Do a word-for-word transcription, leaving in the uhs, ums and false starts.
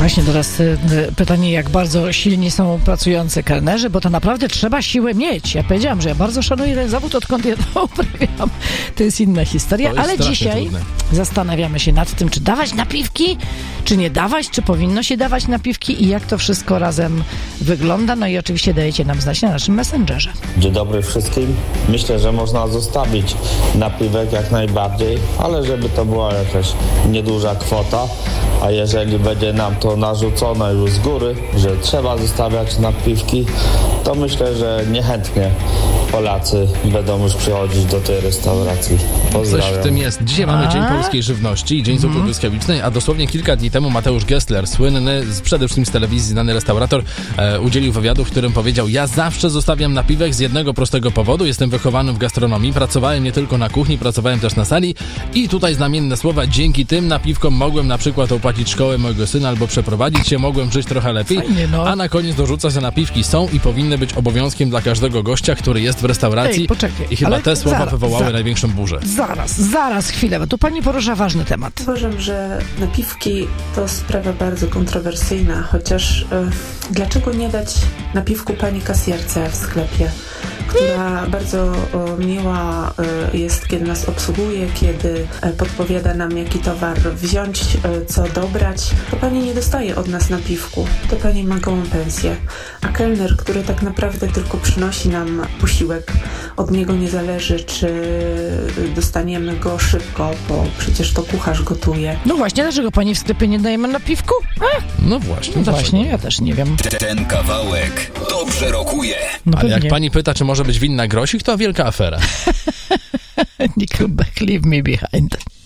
Właśnie teraz y, pytanie, jak bardzo silni są pracujący kelnerzy, bo to naprawdę trzeba siłę mieć. Ja powiedziałam, że ja bardzo szanuję ten zawód, odkąd ja to uprawiam. To jest inna historia, jest ale dzisiaj trudne. Zastanawiamy się nad tym, czy dawać napiwki, czy nie dawać, czy powinno się dawać napiwki i jak to wszystko razem wygląda. No i oczywiście dajecie nam znać na naszym Messengerze. Dzień dobry wszystkim. Myślę, że można zostawić napiwek jak najbardziej, ale żeby to była jakaś nieduża kwota, a jeżeli będzie nam to narzucone już z góry, że trzeba zostawiać napiwki, to myślę, że niechętnie Polacy będą już przychodzić do tej restauracji. Pozdrawiam. Coś w tym jest. Dzisiaj mamy A? Dzień Polskiej Żywności i Dzień Zupy Błyskawicznej, a dosłownie kilka dni temu Mateusz Gessler, słynny z, przede wszystkim z telewizji, znany restaurator, e, udzielił wywiadu, w którym powiedział: ja zawsze zostawiam napiwek z jednego prostego powodu. Jestem wychowany w gastronomii, pracowałem nie tylko na kuchni, pracowałem też na sali i tutaj znamienne słowa: dzięki tym napiwkom mogłem na przykład opłacić szkołę mojego syna albo przeprowadzić się, mogłem żyć trochę lepiej. Fajnie, no. A na koniec dorzuca, że napiwki są i powinny być obowiązkiem dla każdego gościa, który jest w restauracji. Ej, poczekaj, I chyba ale te słowa zaraz, wywołały zaraz. największą burzę. Zaraz, zaraz, chwilę, bo tu pani porusza ważny temat. Uważam, że napiwki to sprawa bardzo kontrowersyjna, chociaż y, dlaczego nie dać napiwku pani kasjerce w sklepie, która bardzo y, miła y, jest, kiedy nas obsługuje, kiedy y, podpowiada nam, jaki towar wziąć, y, co dobrać. To pani nie dostaje od nas napiwku, to pani ma gołą pensję. A kelner, który tak naprawdę tylko przynosi nam posiłek, od niego nie zależy, czy dostaniemy go szybko, bo przecież to kucharz gotuje. No właśnie, dlaczego pani w sklepie nie dajemy napiwku? A, No właśnie. no dlaczego? właśnie, ja też nie wiem. Ten kawałek dobrze rokuje. No Ale jak pewnie. pani pyta, czy może być winna grosik, to wielka afera. Nickelback, leave me behind.